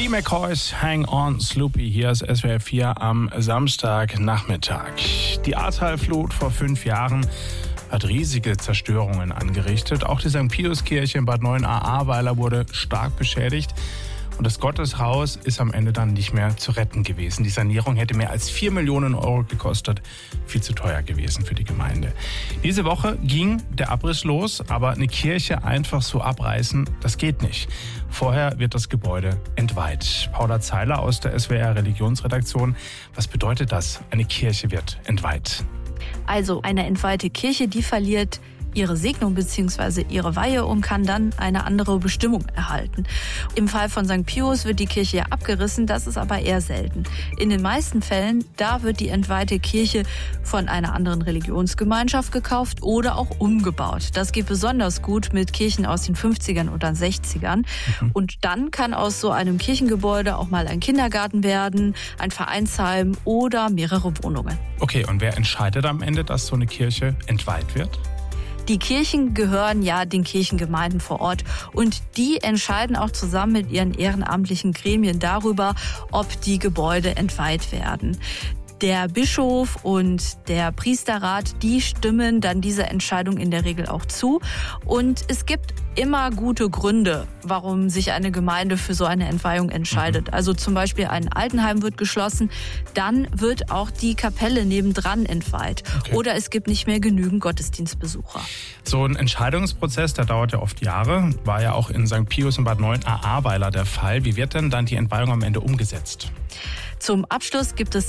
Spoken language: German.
McCoys Hang On Sloopy, hier ist SWR 4 am Samstagnachmittag. Die Ahrtal-Flut vor 5 Jahren hat riesige Zerstörungen angerichtet. Auch die St. Pius-Kirche in Bad Neuenahr-Ahrweiler wurde stark beschädigt. Und das Gotteshaus ist am Ende dann nicht mehr zu retten gewesen. Die Sanierung hätte mehr als 4 Millionen Euro gekostet. Viel zu teuer gewesen für die Gemeinde. Diese Woche ging der Abriss los, aber eine Kirche einfach so abreißen, das geht nicht. Vorher wird das Gebäude entweiht. Paula Zeiler aus der SWR Religionsredaktion. Was bedeutet das? Eine Kirche wird entweiht. Also eine entweihte Kirche, die verliert ihre Segnung bzw. ihre Weihe und kann dann eine andere Bestimmung erhalten. Im Fall von St. Pius wird die Kirche ja abgerissen, das ist aber eher selten. In den meisten Fällen, da wird die entweihte Kirche von einer anderen Religionsgemeinschaft gekauft oder auch umgebaut. Das geht besonders gut mit Kirchen aus den 50ern oder 60ern. Und dann kann aus so einem Kirchengebäude auch mal ein Kindergarten werden, ein Vereinsheim oder mehrere Wohnungen. Okay, und wer entscheidet am Ende, dass so eine Kirche entweiht wird? Die Kirchen gehören ja den Kirchengemeinden vor Ort und die entscheiden auch zusammen mit ihren ehrenamtlichen Gremien darüber, ob die Gebäude entweiht werden. Der Bischof und der Priesterrat, die stimmen dann dieser Entscheidung in der Regel auch zu. Und es gibt immer gute Gründe, warum sich eine Gemeinde für so eine Entweihung entscheidet. Also zum Beispiel ein Altenheim wird geschlossen, dann wird auch die Kapelle nebendran entweiht. Okay. Oder es gibt nicht mehr genügend Gottesdienstbesucher. So ein Entscheidungsprozess, der dauert ja oft Jahre, war ja auch in St. Pius und Bad Neuenahr-Ahrweiler der Fall. Wie wird denn dann die Entweihung am Ende umgesetzt? Zum Abschluss gibt es